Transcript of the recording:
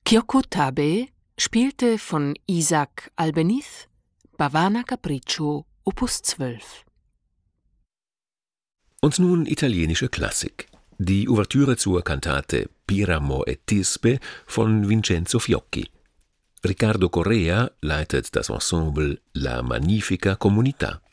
Kyoko Tabe spielte von Isaac Albeniz Bhavana Capriccio Opus 12. Und nun italienische Klassik. Die Ouvertüre zur Kantate Piramo e Tisbe von Vincenzo Fiocchi. Riccardo Correa leitet das Ensemble La Magnifica Comunità.